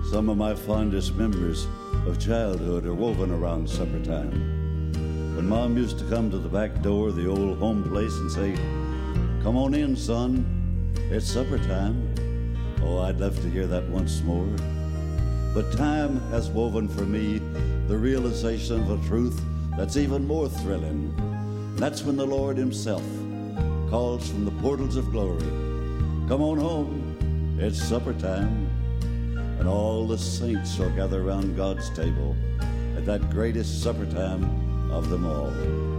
Some of my fondest memories of childhood are woven around supper time. When Mom used to come to the back door of the old home place and say, "Come on in, son, it's supper time." Oh, I'd love to hear that once more. But time has woven for me the realization of a truth that's even more thrilling. That's when the Lord himself calls from the portals of glory, "Come on home, it's supper time." And all the saints shall gather around God's table at that greatest supper time of them all.